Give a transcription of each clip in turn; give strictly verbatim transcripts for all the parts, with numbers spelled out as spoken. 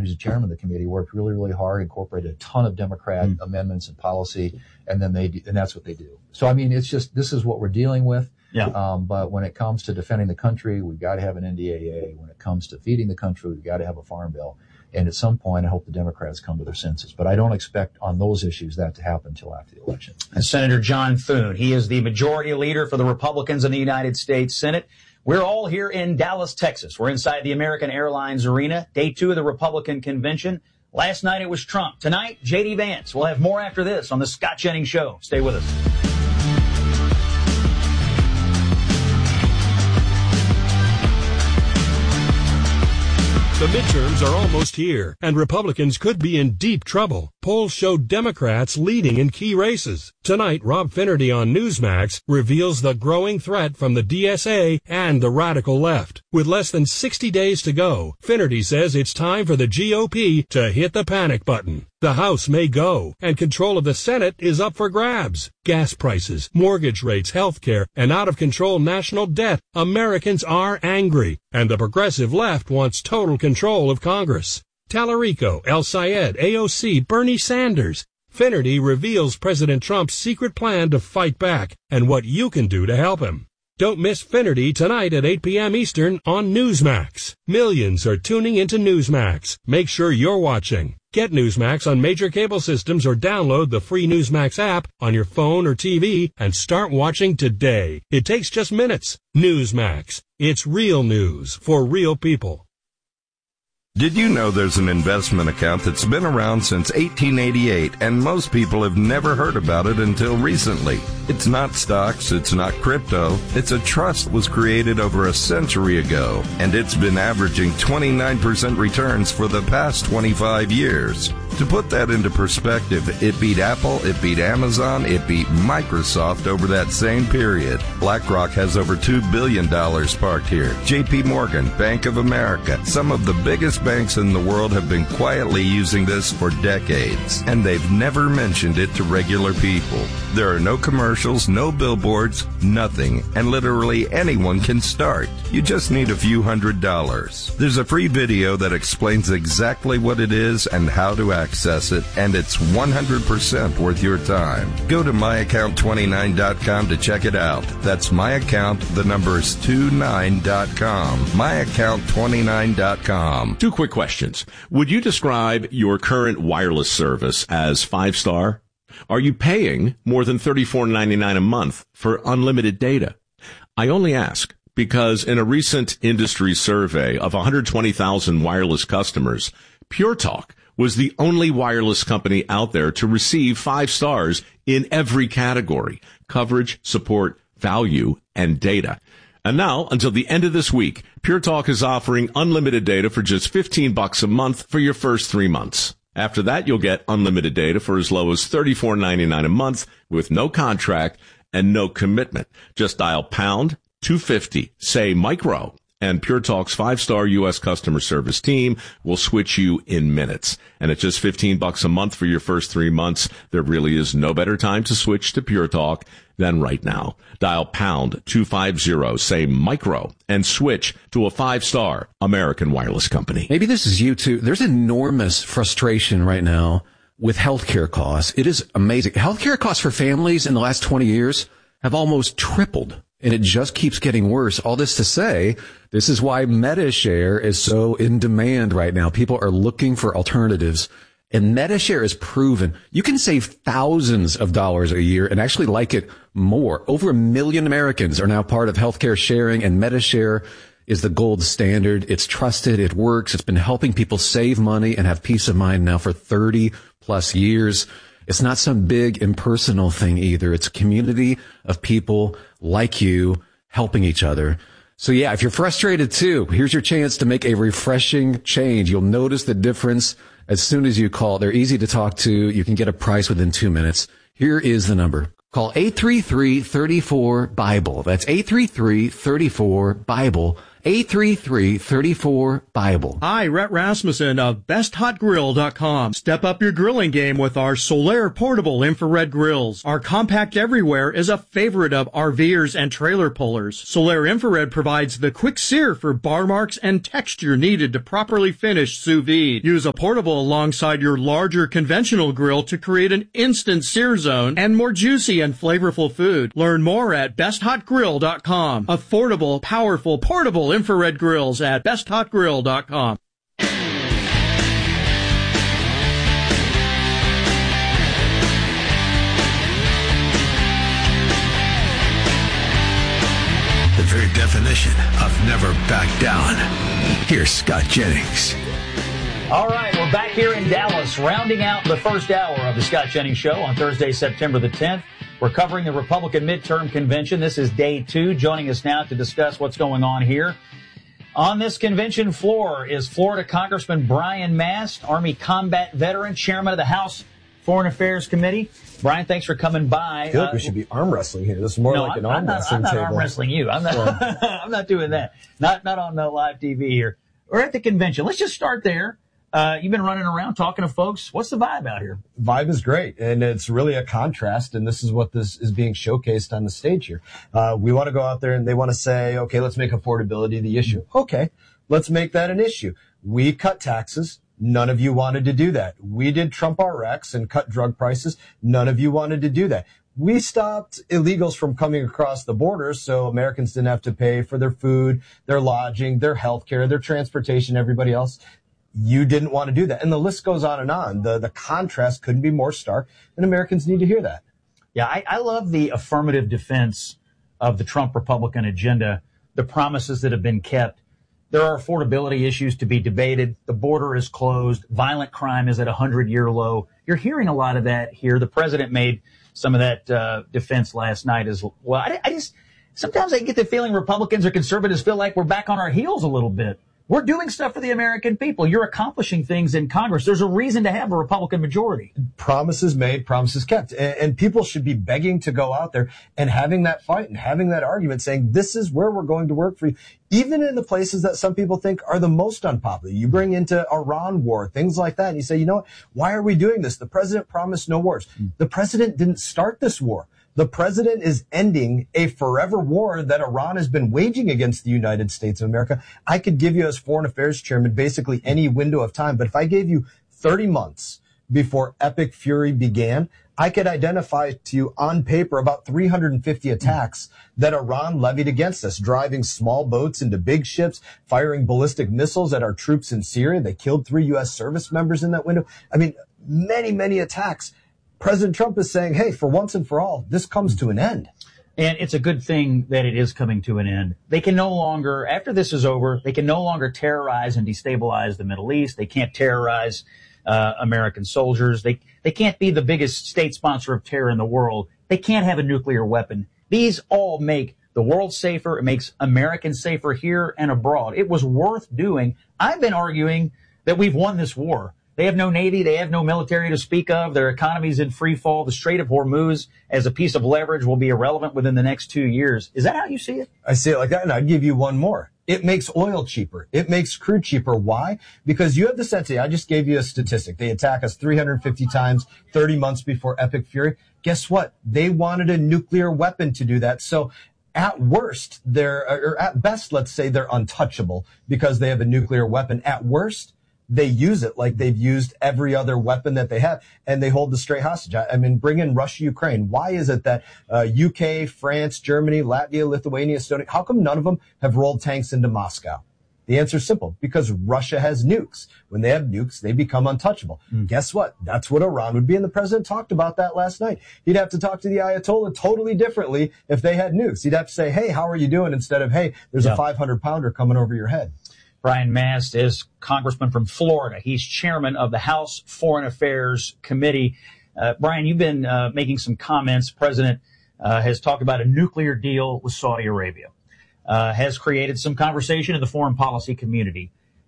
who's the chairman of the committee, worked really, really hard, incorporated a ton of Democrat mm. amendments and policy, and then they, and that's what they do. So, I mean, it's just, this is what we're dealing with. Yeah. Um, but when it comes to defending the country, we've got to have an N D A A. When it comes to feeding the country, we've got to have a farm bill. And at some point, I hope the Democrats come to their senses. But I don't expect on those issues that to happen until after the election. And Senator John Thune, he is the majority leader for the Republicans in the United States Senate. We're all here in Dallas, Texas. We're inside the American Airlines Arena, day two of the Republican convention. Last night it was Trump. Tonight, J D Vance. We'll have more after this on the Scott Jennings Show. Stay with us. The midterms are almost here, and Republicans could be in deep trouble. Polls show Democrats leading in key races. Tonight, Rob Finnerty on Newsmax reveals the growing threat from the D S A and the radical left. With less than sixty days to go, Finnerty says it's time for the G O P to hit the panic button. The House may go, and control of the Senate is up for grabs. Gas prices, mortgage rates, health care, and out-of-control national debt. Americans are angry, and the progressive left wants total control of Congress. Tallarico, El Sayed, A O C, Bernie Sanders. Finnerty reveals President Trump's secret plan to fight back and what you can do to help him. Don't miss Finnerty tonight at eight p.m. Eastern on Newsmax. Millions are tuning into Newsmax. Make sure you're watching. Get Newsmax on major cable systems or download the free Newsmax app on your phone or T V and start watching today. It takes just minutes. Newsmax. It's real news for real people. Did you know there's an investment account that's been around since eighteen eighty-eight and most people have never heard about it until recently? It's not stocks, it's not crypto, it's a trust that was created over a century ago, and it's been averaging twenty-nine percent returns for the past twenty-five years. To put that into perspective, it beat Apple, it beat Amazon, it beat Microsoft over that same period. BlackRock has over two billion dollars parked here. J P Morgan, Bank of America, some of the biggest banks in the world have been quietly using this for decades, and they've never mentioned it to regular people. There are no commercials, no billboards, nothing, and literally anyone can start. You just need a few hundred dollars. There's a free video that explains exactly what it is and how to access it, and it's one hundred percent worth your time. Go to my account twenty-nine dot com to check it out. That's my account, the number is twenty-nine dot com. my account twenty-nine dot com. Two quick questions. Would you describe your current wireless service as five-star? Are you paying more than thirty-four ninety-nine a month for unlimited data? I only ask because in a recent industry survey of one hundred twenty thousand wireless customers, Pure Talk was the only wireless company out there to receive five stars in every category: coverage, support, value, and data. And now, until the end of this week, Pure Talk is offering unlimited data for just fifteen bucks a month for your first three months. After that, you'll get unlimited data for as low as thirty-four ninety-nine a month with no contract and no commitment. Just dial pound two fifty, say micro, and Pure Talk's five-star U S customer service team will switch you in minutes. And at just fifteen bucks a month for your first three months, there really is no better time to switch to Pure Talk than right now. Dial pound two fifty, say micro, and switch to a five-star American wireless company. Maybe this is you too. There's enormous frustration right now with healthcare costs. It is amazing. Healthcare costs for families in the last twenty years have almost tripled, and it just keeps getting worse. All this to say, this is why MediShare is so in demand right now. People are looking for alternatives. And MediShare is proven you can save thousands of dollars a year and actually like it more. Over a million Americans are now part of healthcare sharing, and MediShare is the gold standard. It's trusted. It works. It's been helping people save money and have peace of mind now for thirty plus years. It's not some big impersonal thing either. It's a community of people like you helping each other. So yeah, if you're frustrated too, here's your chance to make a refreshing change. You'll notice the difference as soon as you call. They're easy to talk to. You can get a price within two minutes. Here is the number. Call eight three three, three four, BIBLE. That's eight three three, three four, BIBLE. eight three three, three four, Bible. Hi, Rhett Rasmussen of best hot grill dot com. Step up your grilling game with our Solaire portable infrared grills. Our compact everywhere is a favorite of RVers and trailer pullers. Solaire infrared provides the quick sear for bar marks and texture needed to properly finish sous vide. Use a portable alongside your larger conventional grill to create an instant sear zone and more juicy and flavorful food. Learn more at best hot grill dot com. Affordable, powerful, portable infrared grills at best hot grill dot com. The very definition of never back down. Here's Scott Jennings. All right, we're back here in Dallas, rounding out the first hour of the Scott Jennings Show on Thursday, September the tenth. We're covering the Republican midterm convention. This is day two. Joining us now to discuss what's going on here on this convention floor is Florida Congressman Brian Mast, Army combat veteran, chairman of the House Foreign Affairs Committee. Brian, thanks for coming by. I feel like uh, we should be arm wrestling here. This is more no, like I'm, an arm I'm not, wrestling I'm not table. arm wrestling you. I'm not. So. I'm not doing that. Not not on the live T V here. We're at the convention. Let's just start there. Uh, you've been running around talking to folks. What's the vibe out here? Vibe is great, and it's really a contrast, and this is what this is being showcased on the stage here. Uh, we want to go out there, and they want to say, okay, let's make affordability the issue. Okay, let's make that an issue. We cut taxes. None of you wanted to do that. We did Trump R X and cut drug prices. None of you wanted to do that. We stopped illegals from coming across the border so Americans didn't have to pay for their food, their lodging, their health care, their transportation, everybody else. You didn't want to do that. And the list goes on and on. The the contrast couldn't be more stark, and Americans need to hear that. Yeah, I, I love the affirmative defense of the Trump Republican agenda, the promises that have been kept. There are affordability issues to be debated. The border is closed. Violent crime is at a hundred-year low. You're hearing a lot of that here. The president made some of that uh, defense last night as well. I, I just sometimes I get the feeling Republicans or conservatives feel like we're back on our heels a little bit. We're doing stuff for the American people. You're accomplishing things in Congress. There's a reason to have a Republican majority. Promises made, promises kept. And, and people should be begging to go out there and having that fight and having that argument saying, this is where we're going to work for you. Even in the places that some people think are the most unpopular. You bring into Iran war, things like that. And you say, you know what? Why are we doing this? The president promised no wars. Mm. The president didn't start this war. The president is ending a forever war that Iran has been waging against the United States of America. I could give you as foreign affairs chairman basically any window of time, but if I gave you thirty months before Epic Fury began, I could identify to you on paper about three hundred fifty attacks that Iran levied against us, driving small boats into big ships, firing ballistic missiles at our troops in Syria. They killed three U S service members in that window. I mean, many, many attacks. President Trump is saying, hey, for once and for all, this comes to an end. And it's a good thing that it is coming to an end. They can no longer, after this is over, they can no longer terrorize and destabilize the Middle East. They can't terrorize uh, American soldiers. They they can't be the biggest state sponsor of terror in the world. They can't have a nuclear weapon. These all make the world safer. It makes Americans safer here and abroad. It was worth doing. I've been arguing that we've won this war. They have no navy. They have no military to speak of. Their economy's in free fall. The Strait of Hormuz as a piece of leverage will be irrelevant within the next two years. Is that how you see it? I see it like that, and I'd give you one more. It makes oil cheaper. It makes crude cheaper. Why? Because you have the sense, I just gave you a statistic. They attack us three hundred fifty times, thirty months before Epic Fury. Guess what? They wanted a nuclear weapon to do that. So at worst, they're, or at best, let's say they're untouchable because they have a nuclear weapon. At worst, they use it like they've used every other weapon that they have, and they hold the stray hostage. I, I mean, bring in Russia, Ukraine. Why is it that uh, U K, France, Germany, Latvia, Lithuania, Estonia, how come none of them have rolled tanks into Moscow? The answer is simple, because Russia has nukes. When they have nukes, they become untouchable. Mm. Guess what? That's what Iran would be, and the president talked about that last night. He'd have to talk to the Ayatollah totally differently if they had nukes. He'd have to say, hey, how are you doing? Instead of, hey, there's yeah. a five hundred pounder coming over your head. Brian Mast is congressman from Florida. He's chairman of the House Foreign Affairs Committee. Uh, Brian, you've been uh, making some comments. The president uh, has talked about a nuclear deal with Saudi Arabia, uh, has created some conversation in the foreign policy community.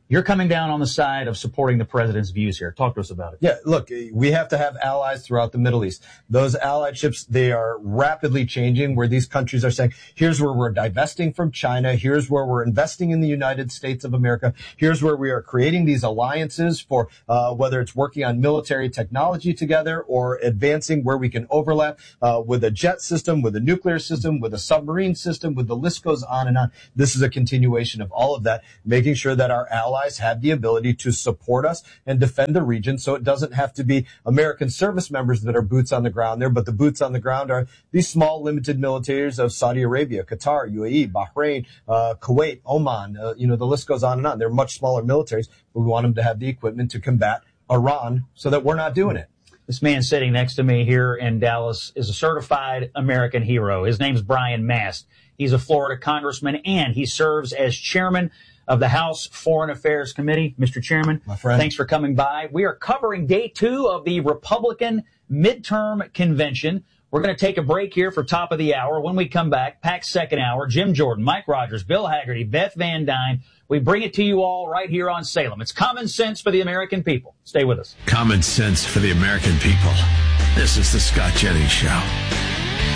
You're coming down on the side of supporting the president's views here. Talk to us about it. Yeah, look, we have to have allies throughout the Middle East. Those allyships, they are rapidly changing, where these countries are saying, here's where we're divesting from China. Here's where we're investing in the United States of America. Here's where we are creating these alliances for uh, whether it's working on military technology together or advancing where we can overlap uh, with a jet system, with a nuclear system, with a submarine system, with the list goes on and on. This is a continuation of all of that, making sure that our allies have the ability to support us and defend the region, so it doesn't have to be American service members that are boots on the ground there, but the boots on the ground are these small limited militaries of Saudi Arabia, Qatar, U A E, Bahrain, uh, Kuwait, Oman, uh, you know, the list goes on and on. They're much smaller militaries, but we want them to have the equipment to combat Iran so that we're not doing it. This man sitting next to me here in Dallas is a certified American hero. His name's Brian Mast. He's a Florida congressman, and he serves as chairman of the House Foreign Affairs Committee. Mister Chairman, my friend, thanks for coming by. We are covering day two of the Republican midterm convention. We're going to take a break here for top of the hour. When we come back, packed second hour, Jim Jordan, Mike Rogers, Bill Haggerty, Beth Van Dyne. We bring it to you all right here on Salem. It's common sense for the American people. Stay with us. Common sense for the American people. This is the Scott Jennings Show.